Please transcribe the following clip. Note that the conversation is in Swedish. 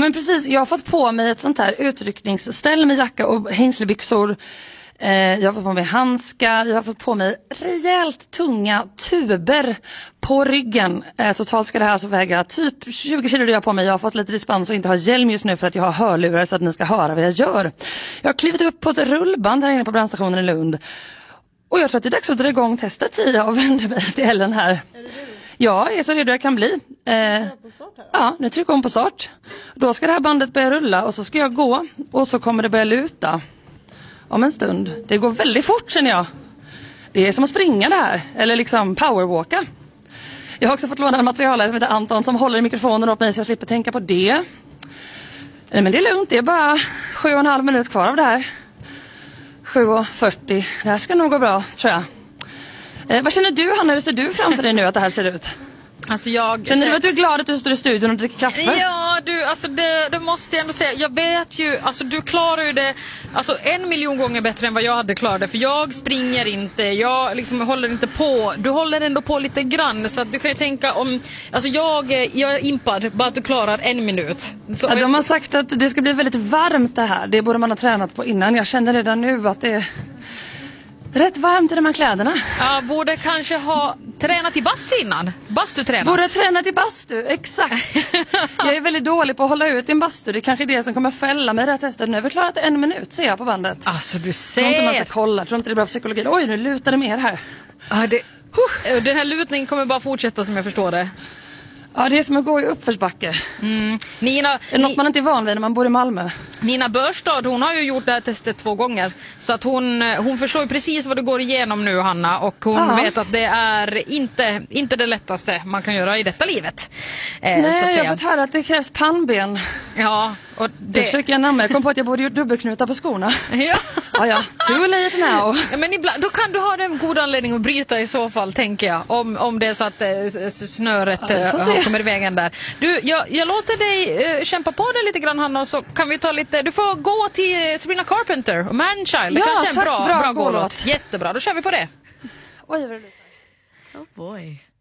men precis, jag har fått på mig ett sånt här utryckningsställ med jacka och hängslebyxor. Jag har fått på mig handskar, jag har fått på mig rejält tunga tuber på ryggen. Totalt ska det här alltså väga typ 20 kilo jag har på mig. Jag har fått lite dispens och inte har hjälm just nu för att jag har hörlurar så att ni ska höra vad jag gör. Jag har klivit upp på ett rullband här inne på brandstationen i Lund. Och jag tror att det är dags att dra igång testet. Jag vänder mig till Ellen här. Ja, jag är så redo jag kan bli. Ja, nu trycker hon på start. Då ska det här bandet börja rulla och så ska jag gå. Och så kommer det börja luta. Om en stund. Det går väldigt fort känner jag. Det är som att springa det här. Eller liksom powerwalka. Jag har också fått låna en materialare som heter Anton som håller i mikrofonen åt mig så jag slipper tänka på det. Men det är lugnt. Det är bara 7,5 minut kvar av det här. 7:40. Det här ska nog gå bra tror jag. Vad känner du Hanna? Hur ser du framför dig nu att det här ser ut? Alltså känner du att du är glad att du står i studion och dricker kaffe? Ja, du, alltså det måste jag ändå säga. Jag vet ju, alltså du klarar ju det alltså 1 miljon gånger bättre än vad jag hade klarat det. För jag springer inte, jag liksom håller inte på. Du håller ändå på lite grann. Så att du kan ju tänka om, alltså jag är impad bara att du klarar 1 minut. Så ja, de har sagt att det ska bli väldigt varmt det här. Det borde man ha tränat på innan. Jag känner redan nu att det är rätt varmt i de här kläderna. Ja, borde kanske ha tränat i bastu innan. Bastutränat. Borde ha tränat i bastu, exakt. Jag är väldigt dålig på att hålla ut i en bastu. Det är kanske det som kommer fälla mig i det här testet. Nu har vi klarat 1 minut, ser jag på bandet. Alltså du ser. Jag tror inte man ska kolla, tror inte det är bra för psykologin. Oj, nu lutar det mer här. Ja, den här lutningen kommer bara fortsätta som jag förstår det. Ja, det är som att gå i uppförsbacke. Nina, är något man inte är van vid när man bor i Malmö. Nina Börstad, hon har ju gjort det här testet 2 gånger. Så att hon förstår ju precis vad du går igenom nu, Hanna. Och hon vet att det är inte det lättaste man kan göra i detta livet. Nej, så att säga. jag har fått höra att det krävs pannben. Ja, och det försöker jag namna. Jag kom på att jag borde gjort dubbelknutar på skorna. Ja. Ja, too late now. Ja, men ibland, då kan du ha en god anledning att bryta i så fall, tänker jag. Om det är så att snöret kommer i vägen där. Du, jag låter dig kämpa på det lite grann, Hanna, och så kan vi ta lite. Du får gå till Sabrina Carpenter och Manchild. Det kanske är en bra gålåt. Jättebra, då kör vi på det. Oj, vad det oh boy.